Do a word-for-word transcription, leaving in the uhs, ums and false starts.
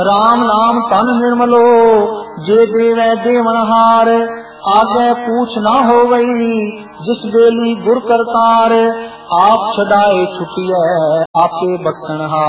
राम नाम तन निर्मलो जे देवै देवनहार आगे पूछ ना हो गई जिस बेली गुर करतार आप छदाए छुटिए आपे बख्शनहार।